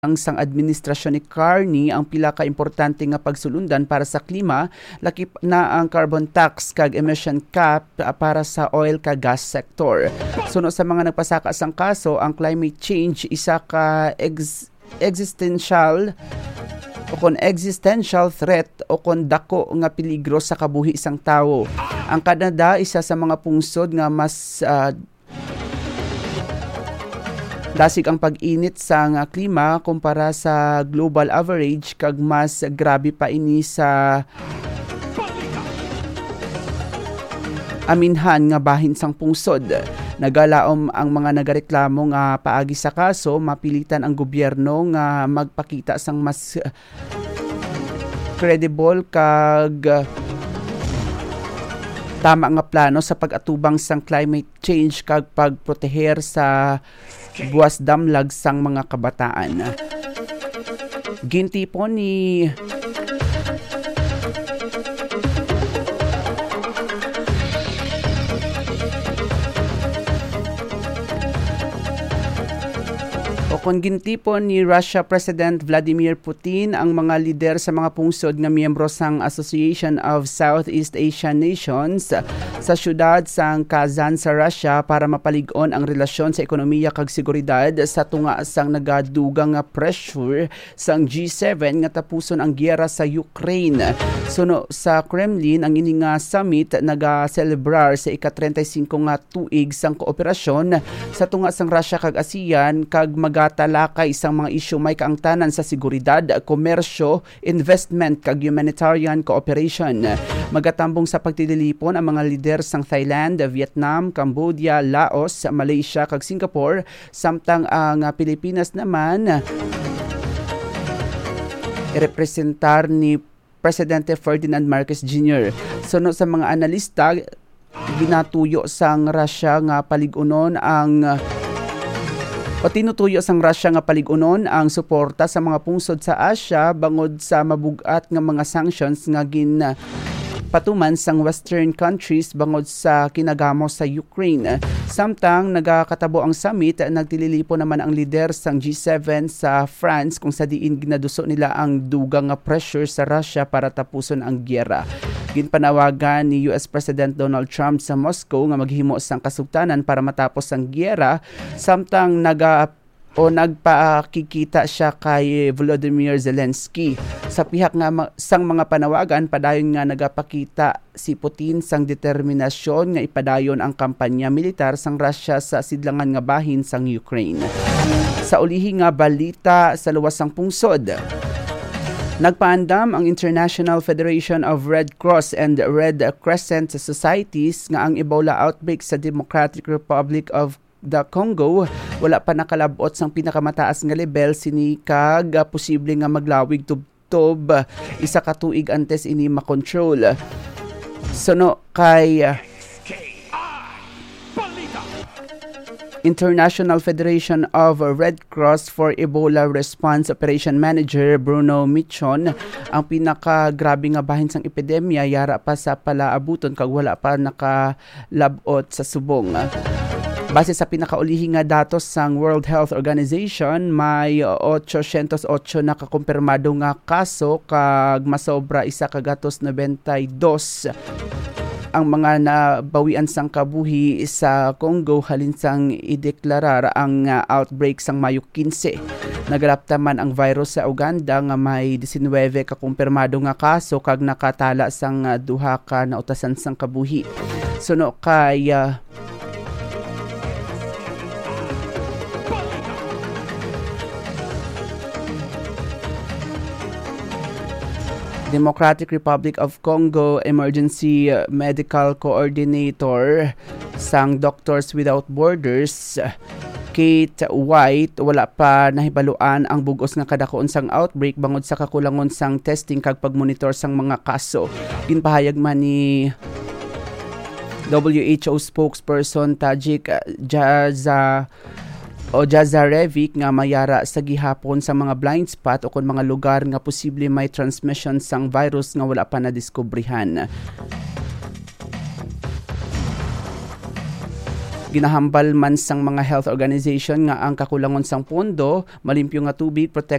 ang sang administrasyon ni Carney ang pila ka importante nga pagsulundan para sa klima, lakip na ang carbon tax kag emission cap para sa oil kag gas sector. Suno sa mga nagpasaka sang kaso, ang climate change isa ka existential threat o kon dako nga peligro sa kabuhi sang tawo. Ang Canada isa sa mga pungsod nga mas dasig ang pag-init sa klima kumpara sa global average kag mas grabe pa ini sa aminhan nga bahin sang pungsod. Nagalaom ang mga nagareklamo nga paagi sa kaso, mapilitan ang gobyerno nga magpakita sang mas credible kag tama nga plano sa pag-atubang sang climate change kag pagproteher sa buwas damlag sang mga kabataan. Gintipon ni kung gintipon ni Russia President Vladimir Putin ang mga lider sa mga pungsod nga miyembro sang Association of Southeast Asian Nations sa syudad sang Kazan sa Russia para mapalig-on ang relasyon sa ekonomiya kag seguridad sa tunga sang nagadugang nga pressure sang G7 nga tapuson ang giyera sa Ukraine. Suno sa Kremlin, ang ini nga summit naga-celebrar sa ika-35 nga tuig sang kooperasyon sa tunga sang Russia kag ASEAN kag talakay isang mga isyu may kaangtanan sa seguridad, komersyo, investment kag humanitarian cooperation. Magatambong sa pagtidilipon ang mga lider sang Thailand, Vietnam, Cambodia, Laos, Malaysia kag Singapore, samtang ang Pilipinas naman representar ni Presidente Ferdinand Marcos Jr. Suno sa mga analista, ginatuyo sang Russia nga paligunon tinutuyo sang Russia nga paligunon ang suporta sa mga pungsod sa Asia bangod sa mabugat nga mga sanctions nga patuman sang Western countries bangod sa kinagamo sa Ukraine. Samtang nagakatabo ang summit, nagtililipo naman ang lider sang G7 sa France kung sa diin ginaduso nila ang dugang nga pressure sa Russia para tapuson ang giyera. Ginpanawagan ni US President Donald Trump sa Moscow nga maghimo sang kasugtanan para matapos ang giyera, samtang nagpakikita siya kay Volodymyr Zelensky. Sa pihak nga sang mga panawagan, padayon nga nagapakita si Putin sang determinasyon nga ipadayon ang kampanya militar sang Russia sa sidlangan nga bahin sang Ukraine. Sa ulihi nga balita sa luwas sang pungsod, nagpaandam ang International Federation of Red Cross and Red Crescent Societies nga ang Ebola outbreak sa Democratic Republic of the Congo wala pa nakalabot sang pinakamataas nga level sini kag posible nga maglawig tubtob isa ka tuig antes ini makontrol. Suno kay International Federation of Red Cross for Ebola Response Operation Manager Bruno Michon, ang pinakagrabe nga bahin sang epidemya yara pa sa palaabuton kag wala pa nakalabot sa subong. Base sa pinakaulihi nga datos sang World Health Organization, may 808 na kakumpirmado nga kaso kag masobra 192 ang mga nabawian sang kabuhi sa Congo halin sang ideklarar ang outbreak sang Mayo 15. Nagalapta man ang virus sa Uganda nga may 19 kakumpirmado nga kaso kag nakatala sang duha ka nautasan sang kabuhi. Suno kay Democratic Republic of Congo Emergency Medical Coordinator sang Doctors Without Borders, Kate White, wala pa nahibaluan ang bugos nga kadakoon sang outbreak bangod sa kakulangon sang testing kag pagmonitor sang mga kaso. Ginpahayag man ni WHO spokesperson Tajik Jazarevic nga mayara sa gihapon sa mga blind spot o kon mga lugar nga posible may transmission sang virus nga wala pa nadiskubrihan. Ginahambal man sang mga health organization nga ang kakulangon sang pondo, malimpyo nga tubig,